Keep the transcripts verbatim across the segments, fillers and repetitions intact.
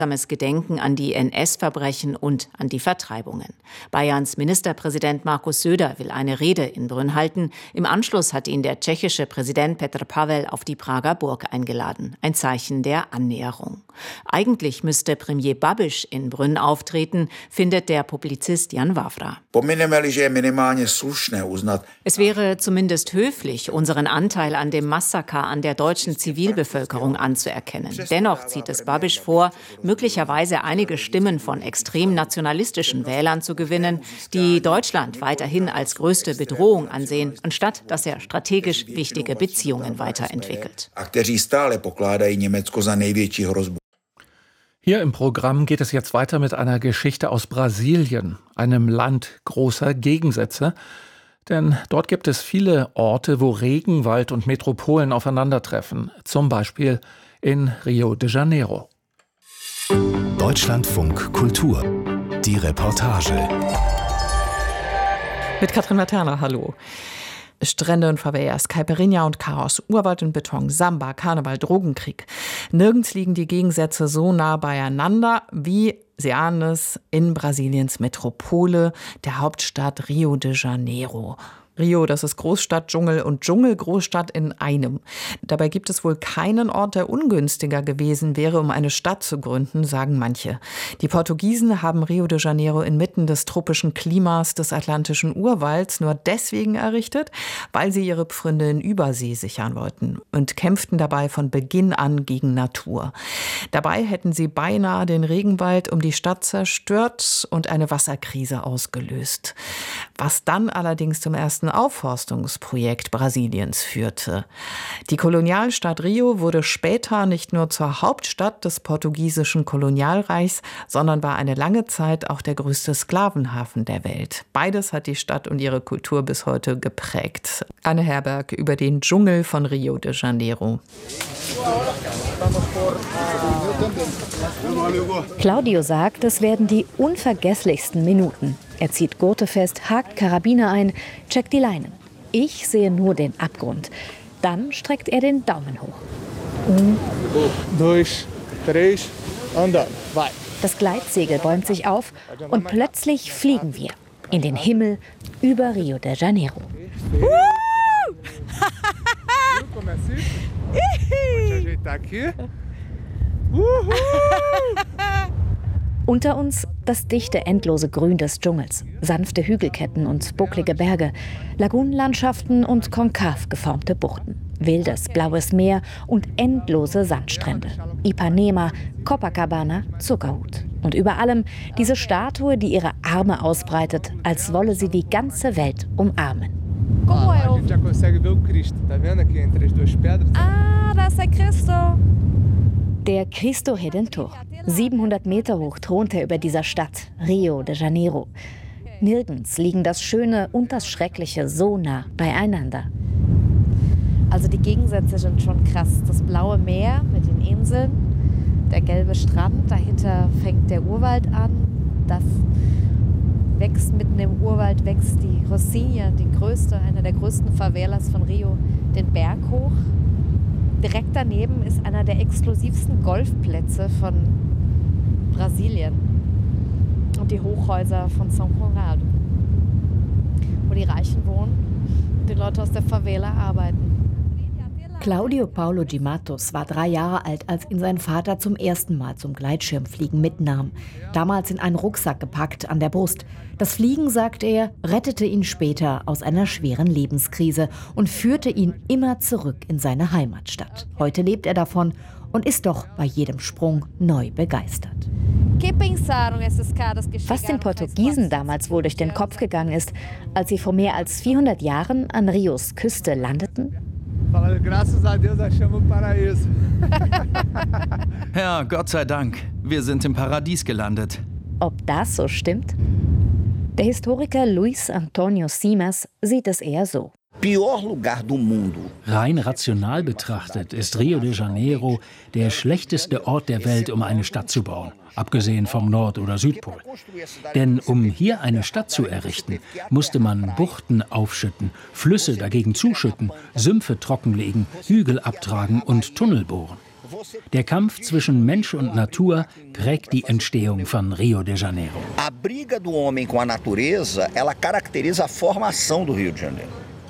Gedenken an die N S-Verbrechen und an die Vertreibungen. Bayerns Ministerpräsident Markus Söder will eine Rede in Brünn halten. Im Anschluss hat ihn der tschechische Präsident Petr Pavel auf die Prager Burg eingeladen. Ein Zeichen der Annäherung. Eigentlich müsste Premier Babiš in Brünn auftreten, findet der Publizist Jan Wawra. Es wäre zumindest höflich, unseren Anteil an dem Massaker an der deutschen Zivilbevölkerung anzuerkennen. Dennoch zieht es Babiš vor, möglicherweise einige Stimmen von extrem nationalistischen Wählern zu gewinnen, die Deutschland weiterhin als größte Bedrohung ansehen, anstatt dass er strategisch wichtige Beziehungen weiterentwickelt. Hier im Programm geht es jetzt weiter mit einer Geschichte aus Brasilien, einem Land großer Gegensätze. Denn dort gibt es viele Orte, wo Regenwald und Metropolen aufeinandertreffen, zum Beispiel in Rio de Janeiro. Deutschlandfunk Kultur. Die Reportage. Mit Katrin Materna, hallo. Strände und Favelas, Caipirinha und Chaos, Urwald und Beton, Samba, Karneval, Drogenkrieg. Nirgends liegen die Gegensätze so nah beieinander wie, Sie ahnen es, in Brasiliens Metropole, der Hauptstadt Rio de Janeiro. Rio, das ist Großstadt, Dschungel und Dschungel-Großstadt in einem. Dabei gibt es wohl keinen Ort, der ungünstiger gewesen wäre, um eine Stadt zu gründen, sagen manche. Die Portugiesen haben Rio de Janeiro inmitten des tropischen Klimas des Atlantischen Urwalds nur deswegen errichtet, weil sie ihre Pfründe in Übersee sichern wollten und kämpften dabei von Beginn an gegen Natur. Dabei hätten sie beinahe den Regenwald um die Stadt zerstört und eine Wasserkrise ausgelöst. Was dann allerdings zum ersten Aufforstungsprojekt Brasiliens führte. Die Kolonialstadt Rio wurde später nicht nur zur Hauptstadt des portugiesischen Kolonialreichs, sondern war eine lange Zeit auch der größte Sklavenhafen der Welt. Beides hat die Stadt und ihre Kultur bis heute geprägt. Anne Herberg über den Dschungel von Rio de Janeiro. Claudio sagt, es werden die unvergesslichsten Minuten. Er zieht Gurte fest, hakt Karabiner ein, checkt die Leinen. Ich sehe nur den Abgrund. Dann streckt er den Daumen hoch. Um, dois, três, andando, vai. Das Gleitsegel bäumt sich auf und plötzlich fliegen wir in den Himmel über Rio de Janeiro. Unter uns das dichte, endlose Grün des Dschungels, sanfte Hügelketten und bucklige Berge, Lagunenlandschaften und konkav geformte Buchten, wildes, blaues Meer und endlose Sandstrände, Ipanema, Copacabana, Zuckerhut. Und über allem diese Statue, die ihre Arme ausbreitet, als wolle sie die ganze Welt umarmen. Ah, das ist Cristo. Der Cristo Redentor. siebenhundert Meter hoch thront er über dieser Stadt, Rio de Janeiro. Nirgends liegen das Schöne und das Schreckliche so nah beieinander. Also die Gegensätze sind schon krass. Das blaue Meer mit den Inseln, der gelbe Strand, dahinter fängt der Urwald an. Das wächst mitten im Urwald, wächst die Rocinha, die größte, eine der größten Favelas von Rio, den Berg hoch. Direkt daneben ist einer der exklusivsten Golfplätze von Brasilien und die Hochhäuser von São Conrado, wo die Reichen wohnen, die Leute aus der Favela arbeiten. Claudio Paulo de Matos war drei Jahre alt, als ihn sein Vater zum ersten Mal zum Gleitschirmfliegen mitnahm. Damals in einen Rucksack gepackt an der Brust. Das Fliegen, sagt er, rettete ihn später aus einer schweren Lebenskrise und führte ihn immer zurück in seine Heimatstadt. Heute lebt er davon und ist doch bei jedem Sprung neu begeistert. Was den Portugiesen damals wohl durch den Kopf gegangen ist, als sie vor mehr als vierhundert Jahren an Rios Küste landeten? Ja, Gott sei Dank. Wir sind im Paradies gelandet. Ob das so stimmt? Der Historiker Luis Antonio Simas sieht es eher so. Rein rational betrachtet ist Rio de Janeiro der schlechteste Ort der Welt, um eine Stadt zu bauen, abgesehen vom Nord- oder Südpol. Denn um hier eine Stadt zu errichten, musste man Buchten aufschütten, Flüsse dagegen zuschütten, Sümpfe trockenlegen, Hügel abtragen und Tunnel bohren. Der Kampf zwischen Mensch und Natur prägt die Entstehung von Rio de Janeiro. A briga do homem com a natureza, ela caracteriza a formação do Rio de Janeiro.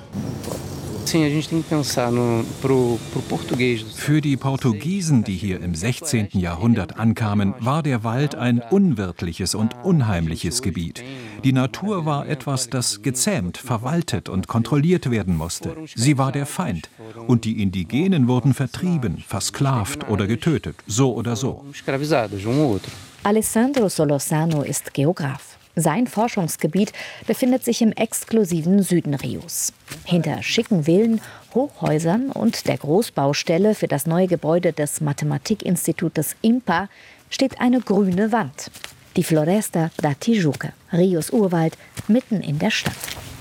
Für die Portugiesen, die hier im sechzehnten Jahrhundert ankamen, war der Wald ein unwirtliches und unheimliches Gebiet. Die Natur war etwas, das gezähmt, verwaltet und kontrolliert werden musste. Sie war der Feind. Und die Indigenen wurden vertrieben, versklavt oder getötet, so oder so. Alessandro Solórzano ist Geograf. Sein Forschungsgebiet befindet sich im exklusiven Süden Rios. Hinter schicken Villen, Hochhäusern und der Großbaustelle für das neue Gebäude des Mathematikinstitutes I M P A steht eine grüne Wand. Die Floresta da Tijuca, Rios Urwald, mitten in der Stadt.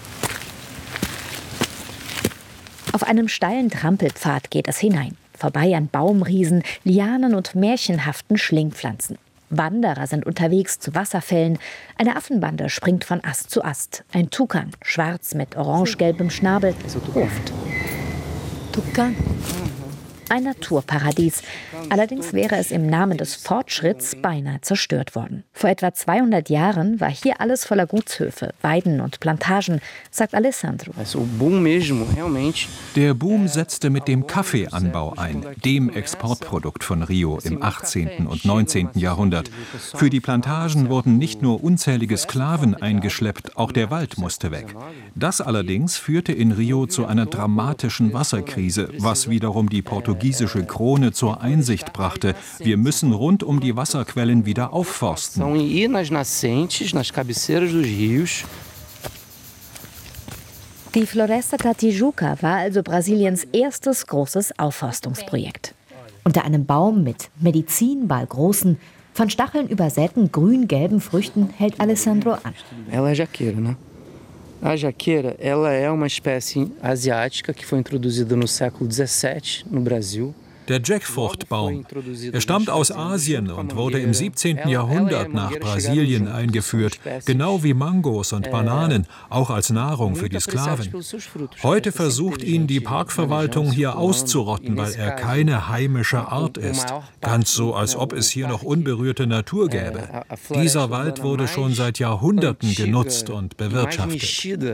Auf einem steilen Trampelpfad geht es hinein, vorbei an Baumriesen, Lianen und märchenhaften Schlingpflanzen. Wanderer sind unterwegs zu Wasserfällen. Eine Affenbande springt von Ast zu Ast. Ein Tukan, schwarz mit orange-gelbem Schnabel, ruft. Tukan. Ein Naturparadies. Allerdings wäre es im Namen des Fortschritts beinahe zerstört worden. Vor etwa zweihundert Jahren war hier alles voller Gutshöfe, Weiden und Plantagen, sagt Alessandro. Der Boom setzte mit dem Kaffeeanbau ein, dem Exportprodukt von Rio im achtzehnten und neunzehnten Jahrhundert. Für die Plantagen wurden nicht nur unzählige Sklaven eingeschleppt, auch der Wald musste weg. Das allerdings führte in Rio zu einer dramatischen Wasserkrise, was wiederum die Portugiesen Die Krone zur Einsicht brachte, wir müssen rund um die Wasserquellen wieder aufforsten. Die Floresta da Tijuca war also Brasiliens erstes großes Aufforstungsprojekt. Unter einem Baum mit medizinballgroßen, von Stacheln übersäten grün-gelben Früchten hält Alessandro an. A jaqueira, ela é uma espécie asiática que foi introduzida no século dezessete no Brasil. Der Jackfruchtbaum. Er stammt aus Asien und wurde im siebzehnten Jahrhundert nach Brasilien eingeführt, genau wie Mangos und Bananen, auch als Nahrung für die Sklaven. Heute versucht ihn die Parkverwaltung hier auszurotten, weil er keine heimische Art ist. Ganz so, als ob es hier noch unberührte Natur gäbe. Dieser Wald wurde schon seit Jahrhunderten genutzt und bewirtschaftet.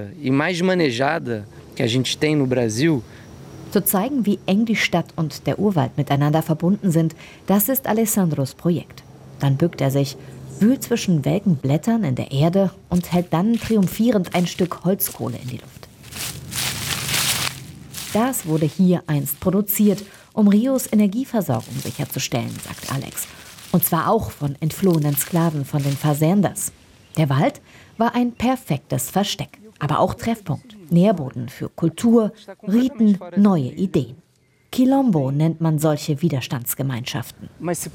Zu zeigen, wie eng die Stadt und der Urwald miteinander verbunden sind, das ist Alessandros Projekt. Dann bückt er sich, wühlt zwischen welken Blättern in der Erde und hält dann triumphierend ein Stück Holzkohle in die Luft. Das wurde hier einst produziert, um Rios Energieversorgung sicherzustellen, sagt Alex. Und zwar auch von entflohenen Sklaven von den Fazendas. Der Wald war ein perfektes Versteck, aber auch Treffpunkt. Nährboden für Kultur, Riten, neue Ideen. Quilombo nennt man solche Widerstandsgemeinschaften.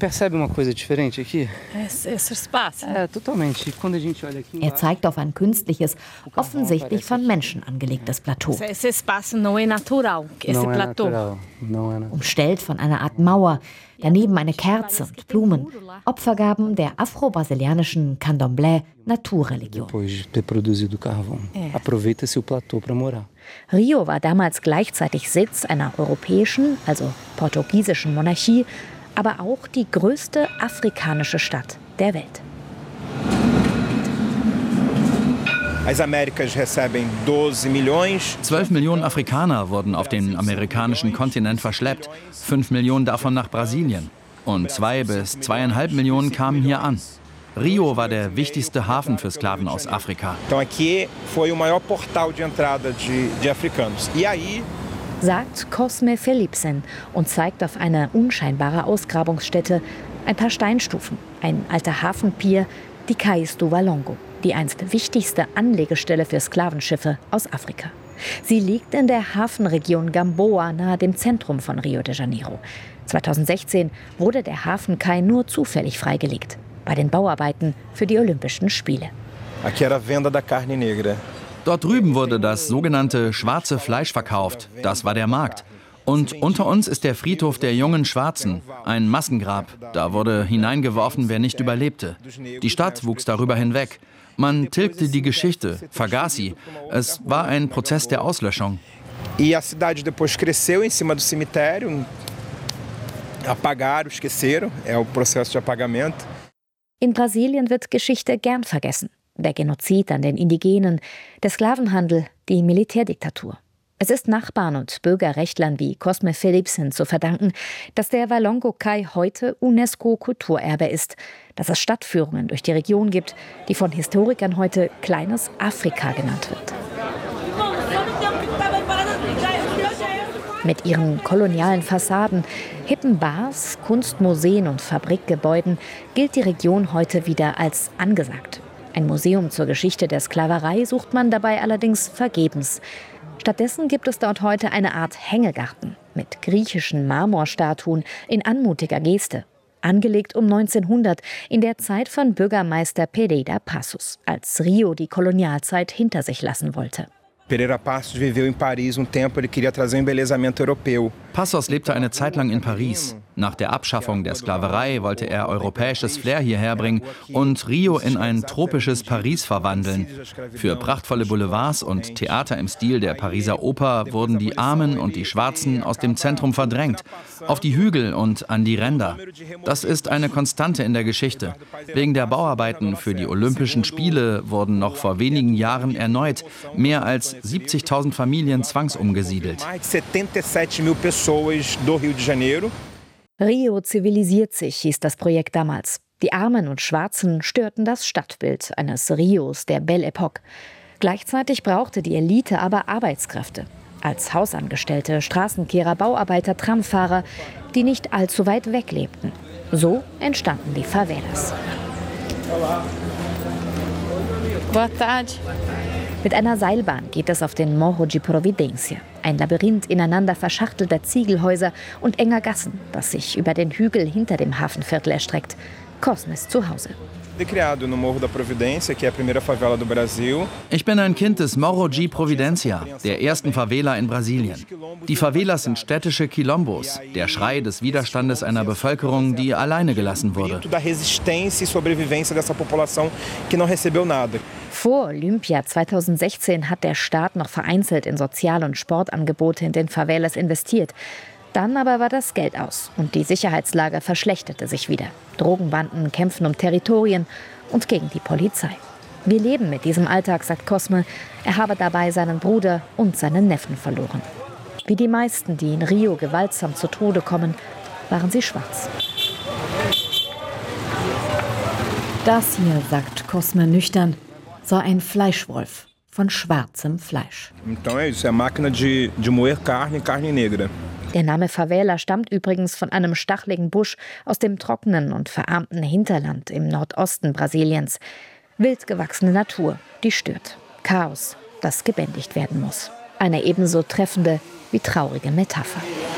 Er zeigt auf ein künstliches, offensichtlich von Menschen angelegtes Plateau. Umstellt von einer Art Mauer, daneben eine Kerze und Blumen, Opfergaben der afro-brasilianischen Candomblé Naturreligion. Rio war damals gleichzeitig Sitz einer europäischen, also portugiesischen Monarchie, aber auch die größte afrikanische Stadt der Welt. zwölf Millionen Afrikaner wurden auf den amerikanischen Kontinent verschleppt, fünf Millionen davon nach Brasilien. Und zwei bis zweieinhalb Millionen kamen hier an. Rio war der wichtigste Hafen für Sklaven aus Afrika. Sagt Cosme Felipsen und zeigt auf eine unscheinbare Ausgrabungsstätte, ein paar Steinstufen, ein alter Hafenpier, die Cais do Valongo, die einst wichtigste Anlegestelle für Sklavenschiffe aus Afrika. Sie liegt in der Hafenregion Gamboa nahe dem Zentrum von Rio de Janeiro. zweitausendsechzehn wurde der Hafenkai nur zufällig freigelegt, bei den Bauarbeiten für die Olympischen Spiele. Dort drüben wurde das sogenannte schwarze Fleisch verkauft. Das war der Markt. Und unter uns ist der Friedhof der jungen Schwarzen, ein Massengrab. Da wurde hineingeworfen, wer nicht überlebte. Die Stadt wuchs darüber hinweg. Man tilgte die Geschichte, vergaß sie. Es war ein Prozess der Auslöschung. apagaram, esqueceram, é o processo de apagamento. In Brasilien wird Geschichte gern vergessen. Der Genozid an den Indigenen, der Sklavenhandel, die Militärdiktatur. Es ist Nachbarn und Bürgerrechtlern wie Cosme Philipsen zu verdanken, dass der Valongo Cai heute UNESCO-Kulturerbe ist, dass es Stadtführungen durch die Region gibt, die von Historikern heute Kleines Afrika genannt wird. Mit ihren kolonialen Fassaden, hippen Bars, Kunstmuseen und Fabrikgebäuden gilt die Region heute wieder als angesagt. Ein Museum zur Geschichte der Sklaverei sucht man dabei allerdings vergebens. Stattdessen gibt es dort heute eine Art Hängegarten mit griechischen Marmorstatuen in anmutiger Geste. Angelegt um neunzehnhundert, in der Zeit von Bürgermeister Pereira Passos, als Rio die Kolonialzeit hinter sich lassen wollte. Pereira Passos viveu em Paris um tempo, ele queria trazer um embelezamento europeu. Passos lebte eine Zeit lang in Paris. Nach der Abschaffung der Sklaverei wollte er europäisches Flair hierher bringen und Rio in ein tropisches Paris verwandeln. Für prachtvolle Boulevards und Theater im Stil der Pariser Oper wurden die Armen und die Schwarzen aus dem Zentrum verdrängt, auf die Hügel und an die Ränder. Das ist eine Konstante in der Geschichte. Wegen der Bauarbeiten für die Olympischen Spiele wurden noch vor wenigen Jahren erneut mehr als siebzigtausend Familien zwangsumgesiedelt. Rio zivilisiert sich, hieß das Projekt damals. Die Armen und Schwarzen störten das Stadtbild eines Rios der Belle Époque. Gleichzeitig brauchte die Elite aber Arbeitskräfte. Als Hausangestellte, Straßenkehrer, Bauarbeiter, Tramfahrer, die nicht allzu weit weg lebten. So entstanden die Favelas. Boa tarde. Mit einer Seilbahn geht es auf den Morro de Providência, ein Labyrinth ineinander verschachtelter Ziegelhäuser und enger Gassen, das sich über den Hügel hinter dem Hafenviertel erstreckt. Cosmes Zuhause. Ich bin ein Kind des Morro de Providência, der ersten Favela in Brasilien. Die Favelas sind städtische Quilombos, der Schrei des Widerstandes einer Bevölkerung, die alleine gelassen wurde. Vor Olympia zweitausendsechzehn hat der Staat noch vereinzelt in Sozial- und Sportangebote in den Favelas investiert. Dann aber war das Geld aus und die Sicherheitslage verschlechterte sich wieder. Drogenbanden kämpfen um Territorien und gegen die Polizei. Wir leben mit diesem Alltag, sagt Cosme. Er habe dabei seinen Bruder und seinen Neffen verloren. Wie die meisten, die in Rio gewaltsam zu Tode kommen, waren sie schwarz. Das hier, sagt Cosme nüchtern, sei ein Fleischwolf von schwarzem Fleisch. Então é isso, é a máquina de, de moer carne, carne negra. Der Name Favela stammt übrigens von einem stacheligen Busch aus dem trockenen und verarmten Hinterland im Nordosten Brasiliens. Wild gewachsene Natur, die stört. Chaos, das gebändigt werden muss. Eine ebenso treffende wie traurige Metapher.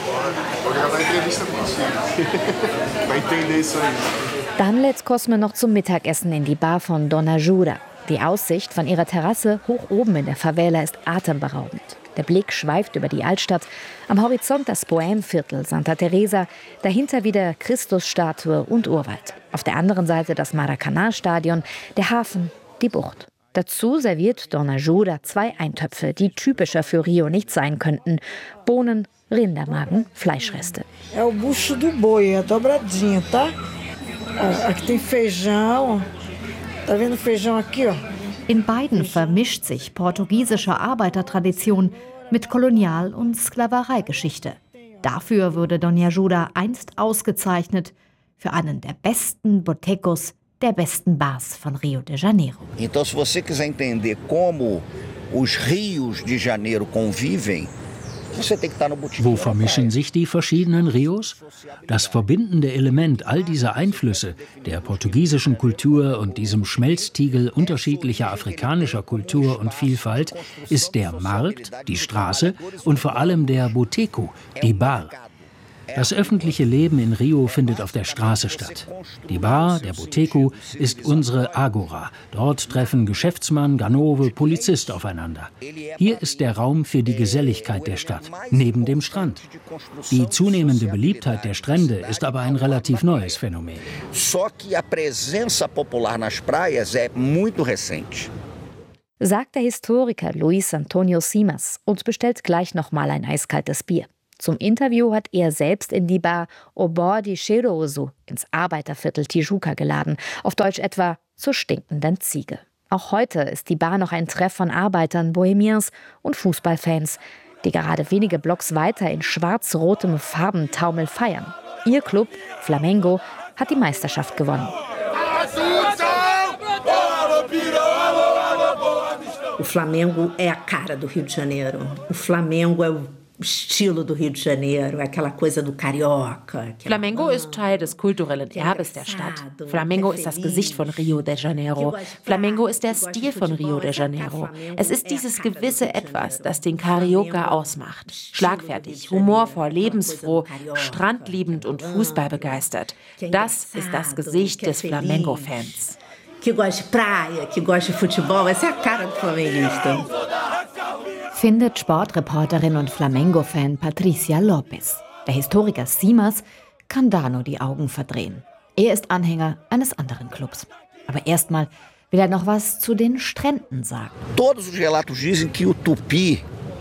Dann lädt Cosme noch zum Mittagessen in die Bar von Dona Jura. Die Aussicht von ihrer Terrasse hoch oben in der Favela ist atemberaubend. Der Blick schweift über die Altstadt. Am Horizont das Bohème-Viertel Santa Teresa, dahinter wieder Christusstatue und Urwald. Auf der anderen Seite das Maracanã-Stadion, der Hafen, die Bucht. Dazu serviert Dona Jura zwei Eintöpfe, die typischer für Rio nicht sein könnten. Bohnen, Rindermagen, Fleischreste. É o bucho do boi, é dobradinho, tá? Aqui tem feijão. Tá vendo feijão aqui, ó? In beiden vermischt sich portugiesische Arbeitertradition mit Kolonial- und Sklavereigeschichte. Dafür wurde Dona Jura einst ausgezeichnet für einen der besten Botecos, der besten Bars von Rio de Janeiro. Então, se você quiser entender como os rios de Janeiro convivem, wo vermischen sich die verschiedenen Rios? Das verbindende Element all dieser Einflüsse, der portugiesischen Kultur und diesem Schmelztiegel unterschiedlicher afrikanischer Kultur und Vielfalt, ist der Markt, die Straße und vor allem der Boteco, die Bar. Das öffentliche Leben in Rio findet auf der Straße statt. Die Bar, der Boteco, ist unsere Agora. Dort treffen Geschäftsmann, Ganove, Polizist aufeinander. Hier ist der Raum für die Geselligkeit der Stadt, neben dem Strand. Die zunehmende Beliebtheit der Strände ist aber ein relativ neues Phänomen. Só que a presença popular nas praias é muito recente. Sagt der Historiker Luis Antonio Simas und bestellt gleich noch mal ein eiskaltes Bier. Zum Interview hat er selbst in die Bar O Bode Cheiroso ins Arbeiterviertel Tijuca geladen, auf Deutsch etwa zur stinkenden Ziege. Auch heute ist die Bar noch ein Treff von Arbeitern, Bohemiens und Fußballfans, die gerade wenige Blocks weiter in schwarz-rotem Farbentaumel feiern. Ihr Club, Flamengo, hat die Meisterschaft gewonnen. O Flamengo é a cara do Rio de Janeiro. O Flamengo é o estilo do Rio de Janeiro, aquela coisa do carioca. Flamengo ist Teil des kulturellen Erbes der Stadt. Flamengo ist das Gesicht von Rio de Janeiro. Flamengo ist der Stil von Rio de Janeiro. Es ist dieses gewisse Etwas, das den Carioca ausmacht. Schlagfertig, humorvoll, lebensfroh, strandliebend und fußballbegeistert. Das ist das Gesicht des Flamengo-Fans. Que gosta de praia, que gosta de futebol, essa é a cara do flamenguista. Findet Sportreporterin und Flamengo-Fan Patricia Lopez. Der Historiker Simas kann da nur die Augen verdrehen. Er ist Anhänger eines anderen Clubs. Aber erstmal will er noch was zu den Stränden sagen. Todos os relatos dizem que o Tupi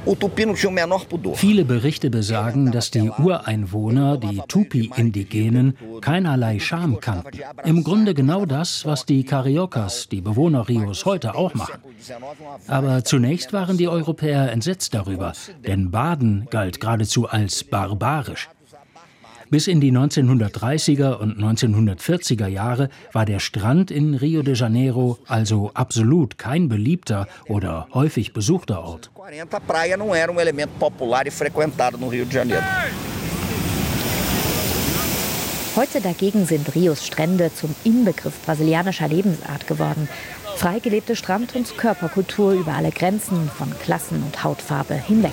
Viele Berichte besagen, dass die Ureinwohner, die Tupi-Indigenen, keinerlei Scham kannten. Im Grunde genau das, was die Cariocas, die Bewohner Rios, heute auch machen. Aber zunächst waren die Europäer entsetzt darüber, denn Baden galt geradezu als barbarisch. Bis in die neunzehnhundertdreißiger und neunzehnhundertvierziger Jahre war der Strand in Rio de Janeiro also absolut kein beliebter oder häufig besuchter Ort. Heute dagegen sind Rios Strände zum Inbegriff brasilianischer Lebensart geworden. Frei gelebte Strand- und Körperkultur über alle Grenzen von Klassen und Hautfarbe hinweg.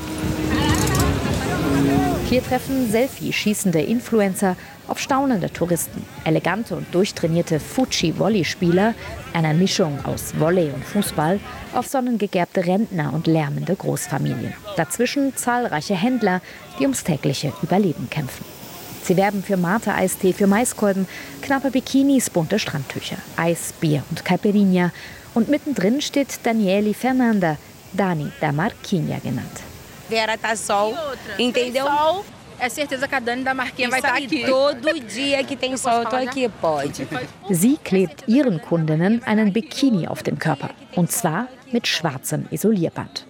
Hier treffen Selfie-schießende Influencer auf staunende Touristen. Elegante und durchtrainierte Fuji-Volley-Spieler, einer Mischung aus Volley und Fußball, auf sonnengegerbte Rentner und lärmende Großfamilien. Dazwischen zahlreiche Händler, die ums tägliche Überleben kämpfen. Sie werben für Mate-Eistee, für Maiskolben, knappe Bikinis, bunte Strandtücher, Eis, Bier und Caipirinha. Und mittendrin steht Daniele Fernanda, Dani da Marquinha genannt. Vera tá sol, entendeu? Sol, é certeza que a Dani da Marquinha vai estar aqui. Todo dia que tem sol, eu tô aqui, pode. Sie klebt ihren Kundinnen einen Bikini auf den Körper. Und zwar mit schwarzem Isolierband.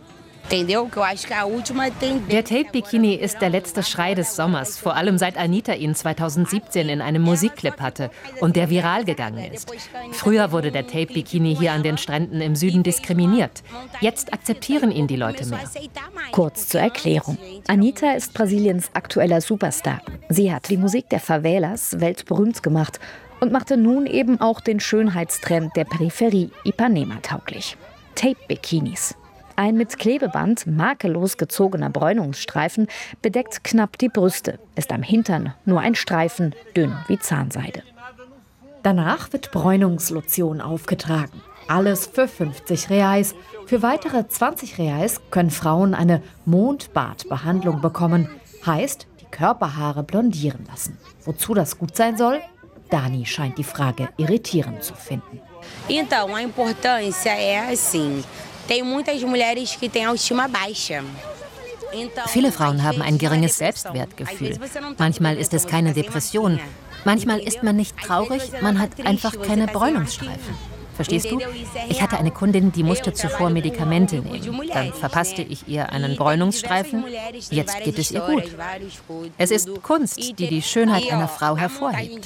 Der Tape-Bikini ist der letzte Schrei des Sommers, vor allem seit Anitta ihn zweitausendsiebzehn in einem Musikclip hatte und der viral gegangen ist. Früher wurde der Tape-Bikini hier an den Stränden im Süden diskriminiert. Jetzt akzeptieren ihn die Leute mehr. Kurz zur Erklärung. Anitta ist Brasiliens aktueller Superstar. Sie hat die Musik der Favelas weltberühmt gemacht und machte nun eben auch den Schönheitstrend der Peripherie Ipanema tauglich. Tape-Bikinis. Ein mit Klebeband makellos gezogener Bräunungsstreifen bedeckt knapp die Brüste, ist am Hintern nur ein Streifen, dünn wie Zahnseide. Danach wird Bräunungslotion aufgetragen. Alles für fünfzig Reais. Für weitere zwanzig Reais können Frauen eine Mondbadbehandlung bekommen. Heißt, die Körperhaare blondieren lassen. Wozu das gut sein soll? Dani scheint die Frage irritierend zu finden. Então, a importância é assim. Tem muitas mulheres que têm autoestima baixa. Viele Frauen haben ein geringes Selbstwertgefühl. Manchmal ist es keine Depression. Manchmal ist man nicht traurig, man hat einfach keine Bräunungsstreifen. Verstehst du? Ich hatte eine Kundin, die musste zuvor Medikamente nehmen. Dann verpasste ich ihr einen Bräunungsstreifen. Jetzt geht es ihr gut. Es ist Kunst, die die Schönheit einer Frau hervorhebt.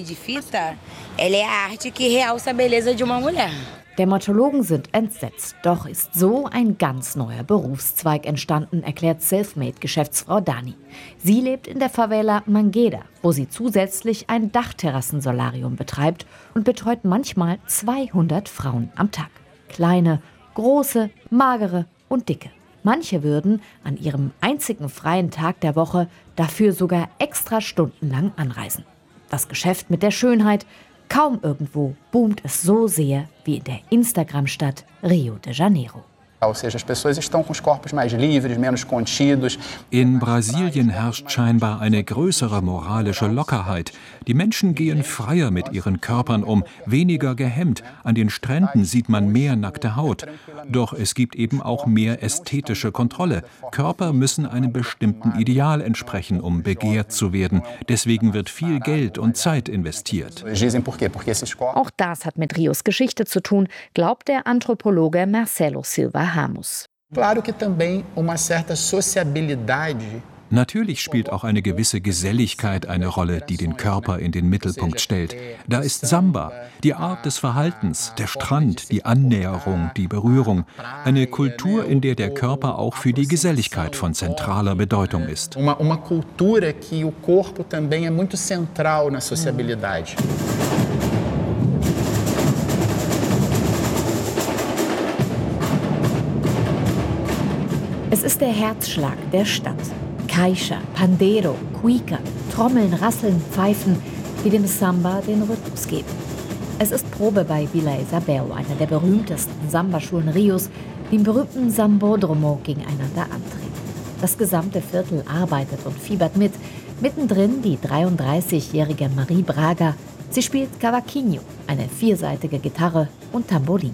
Dermatologen sind entsetzt. Doch ist so ein ganz neuer Berufszweig entstanden, erklärt Selfmade-Geschäftsfrau Dani. Sie lebt in der Favela Mangueira, wo sie zusätzlich ein Dachterrassensolarium betreibt und betreut manchmal zweihundert Frauen am Tag. Kleine, große, magere und dicke. Manche würden an ihrem einzigen freien Tag der Woche dafür sogar extra stundenlang anreisen. Das Geschäft mit der Schönheit, kaum irgendwo boomt es so sehr wie in der Instagram-Stadt Rio de Janeiro. In Brasilien herrscht scheinbar eine größere moralische Lockerheit. Die Menschen gehen freier mit ihren Körpern um, weniger gehemmt. An den Stränden sieht man mehr nackte Haut. Doch es gibt eben auch mehr ästhetische Kontrolle. Körper müssen einem bestimmten Ideal entsprechen, um begehrt zu werden. Deswegen wird viel Geld und Zeit investiert. Auch das hat mit Rios Geschichte zu tun, glaubt der Anthropologe Marcelo Silva Ramos. Natürlich spielt auch eine gewisse Geselligkeit eine Rolle, die den Körper in den Mittelpunkt stellt. Da ist Samba, die Art des Verhaltens, der Strand, die Annäherung, die Berührung. Eine Kultur, in der der Körper auch für die Geselligkeit von zentraler Bedeutung ist. Uma cultura que o corpo também é muito central na sociabilidade. Es ist der Herzschlag der Stadt. Caixa, Pandero, Cuica, Trommeln, Rasseln, Pfeifen, die dem Samba den Rhythmus geben. Es ist Probe bei Vila Isabel, einer der berühmtesten Samba-Schulen Rios, die im berühmten Sambódromo gegeneinander antreten. Das gesamte Viertel arbeitet und fiebert mit. Mittendrin die dreiunddreißigjährige Marie Braga. Sie spielt Cavaquinho, eine vierseitige Gitarre und Tamborin.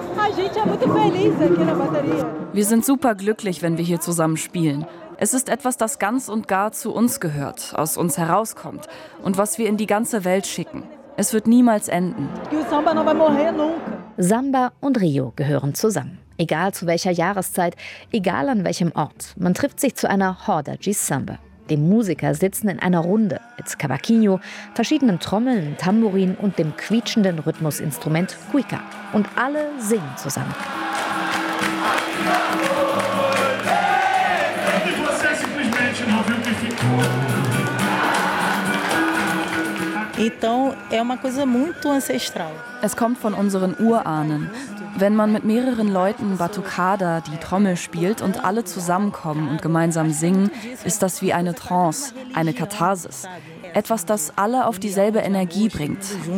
Wir sind super glücklich, wenn wir hier zusammen spielen. Es ist etwas, das ganz und gar zu uns gehört, aus uns herauskommt und was wir in die ganze Welt schicken. Es wird niemals enden. Samba und Rio gehören zusammen. Egal zu welcher Jahreszeit, egal an welchem Ort. Man trifft sich zu einer Roda de Samba. Die Musiker sitzen in einer Runde mit Cavaquinho, verschiedenen Trommeln, Tambourin und dem quietschenden Rhythmusinstrument Cuica. Und alle singen zusammen. Es kommt von unseren Urahnen. Wenn man mit mehreren Leuten Batucada, die Trommel spielt und alle zusammenkommen und gemeinsam singen, ist das wie eine Trance, eine Katharsis. Etwas, das alle auf dieselbe Energie bringt.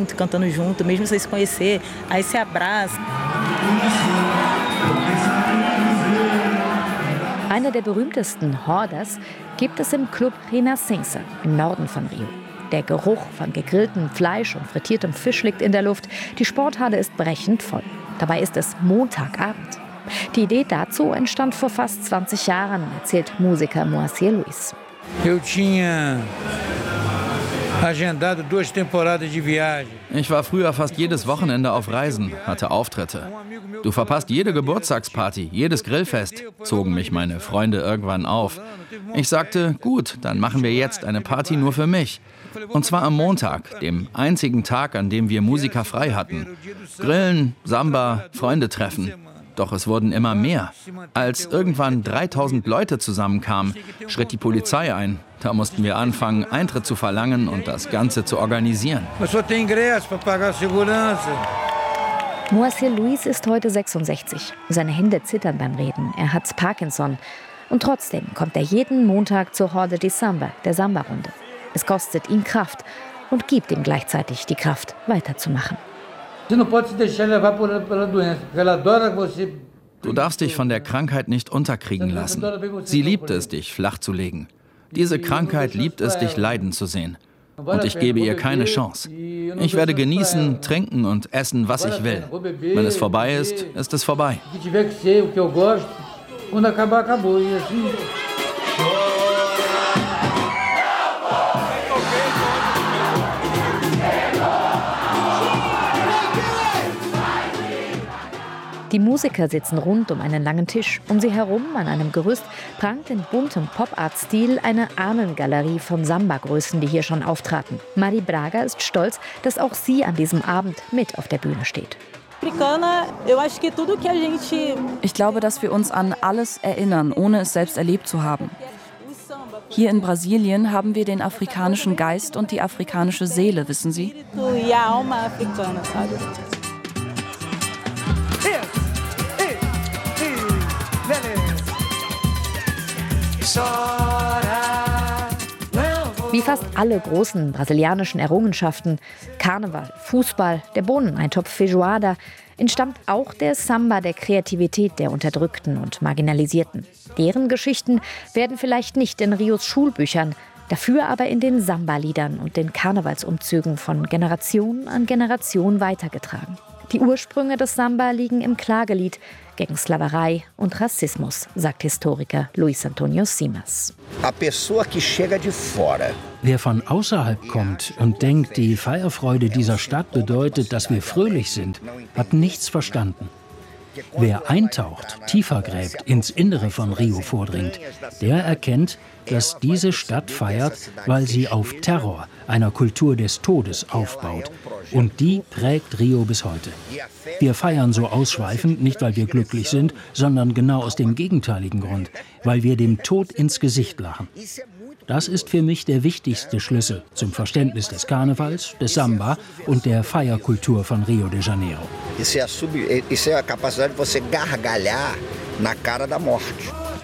Eine der berühmtesten Rodas gibt es im Club Renascença im Norden von Rio. Der Geruch von gegrilltem Fleisch und frittiertem Fisch liegt in der Luft. Die Sporthalle ist brechend voll. Dabei ist es Montagabend. Die Idee dazu entstand vor fast zwanzig Jahren, erzählt Musiker Moacir Luis. Ich war früher fast jedes Wochenende auf Reisen, hatte Auftritte. Du verpasst jede Geburtstagsparty, jedes Grillfest, zogen mich meine Freunde irgendwann auf. Ich sagte, gut, dann machen wir jetzt eine Party nur für mich. Und zwar am Montag, dem einzigen Tag, an dem wir Musiker frei hatten. Grillen, Samba, Freunde treffen. Doch es wurden immer mehr. Als irgendwann dreitausend Leute zusammenkamen, schritt die Polizei ein. Da mussten wir anfangen, Eintritt zu verlangen und das Ganze zu organisieren. Moacir Luis ist heute sechsundsechzig. Seine Hände zittern beim Reden. Er hat Parkinson. Und trotzdem kommt er jeden Montag zur Roda de Samba, der Samba-Runde. Es kostet ihn Kraft und gibt ihm gleichzeitig die Kraft, weiterzumachen. Du darfst dich von der Krankheit nicht unterkriegen lassen. Sie liebt es, dich flach zu legen. Diese Krankheit liebt es, dich leiden zu sehen. Und ich gebe ihr keine Chance. Ich werde genießen, trinken und essen, was ich will. Wenn es vorbei ist, ist es vorbei. Die Musiker sitzen rund um einen langen Tisch. Um sie herum, an einem Gerüst, prangt in buntem Pop-Art-Stil eine Ahnengalerie von Samba-Größen, die hier schon auftraten. Marie Braga ist stolz, dass auch sie an diesem Abend mit auf der Bühne steht. Ich glaube, dass wir uns an alles erinnern, ohne es selbst erlebt zu haben. Hier in Brasilien haben wir den afrikanischen Geist und die afrikanische Seele, wissen Sie? Wie fast alle großen brasilianischen Errungenschaften, Karneval, Fußball, der Bohneneintopf Feijoada, entstammt auch der Samba der Kreativität der Unterdrückten und Marginalisierten. Deren Geschichten werden vielleicht nicht in Rios Schulbüchern, dafür aber in den Samba-Liedern und den Karnevalsumzügen von Generation an Generation weitergetragen. Die Ursprünge des Samba liegen im Klagelied gegen Sklaverei und Rassismus, sagt Historiker Luis Antônio Simas. Wer von außerhalb kommt und denkt, die Feierfreude dieser Stadt bedeutet, dass wir fröhlich sind, hat nichts verstanden. Wer eintaucht, tiefer gräbt, ins Innere von Rio vordringt, der erkennt, dass diese Stadt feiert, weil sie auf Terror, einer Kultur des Todes, aufbaut. Und die prägt Rio bis heute. Wir feiern so ausschweifend, nicht weil wir glücklich sind, sondern genau aus dem gegenteiligen Grund, weil wir dem Tod ins Gesicht lachen. Das ist für mich der wichtigste Schlüssel zum Verständnis des Karnevals, des Samba und der Feierkultur von Rio de Janeiro. Isso é a, sub, isso é a capacidade de você gargalhar na cara da morte.